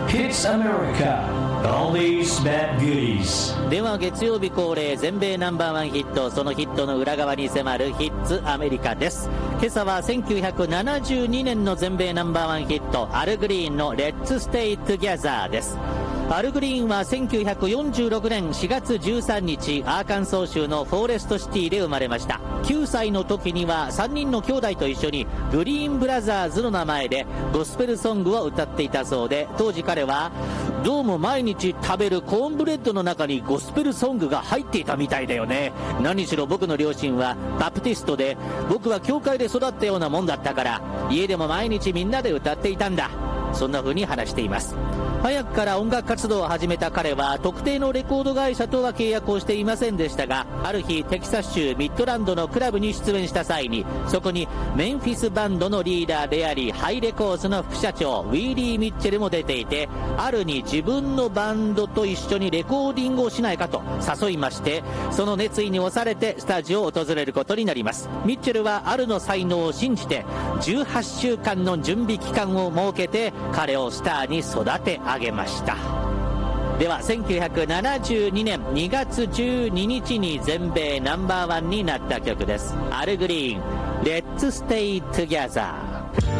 Hits America, Oldies but Goodies。 では月曜日恒例全米ナンバーワンヒット、そのヒットの裏側に迫るヒッツアメリカです。今朝は1972年の全米ナンバーワンヒット、アルグリーンの Let's Stay Together です。アルグリーンは1946年4月13日アーカンソー州のフォーレストシティで生まれました。9歳の時には3人の兄弟と一緒にグリーンブラザーズの名前でゴスペルソングを歌っていたそうで、当時彼はどうも毎日食べるコーンブレッドの中にゴスペルソングが入っていたみたいだよね。何しろ僕の両親はバプティストで、僕は教会で育ったようなもんだったから家でも毎日みんなで歌っていたんだ。そんな風に話しています。早くから音楽活動を始めた彼は特定のレコード会社とは契約をしていませんでしたが、ある日テキサス州ミッドランドのクラブに出演した際に、そこにメンフィスバンドのリーダーでありハイレコーズの副社長ウィーリー・ミッチェルも出ていて、あるに自分のバンドと一緒にレコーディングをしないかと誘いまして、その熱意に押されてスタジオを訪れることになります。ミッチェルはあるの才能を信じて18週間の準備期間を設けて彼をスターに育て上げました。では1972年2月12日に全米ナンバーワンになった曲です。アルグリーン Let's Stay Together。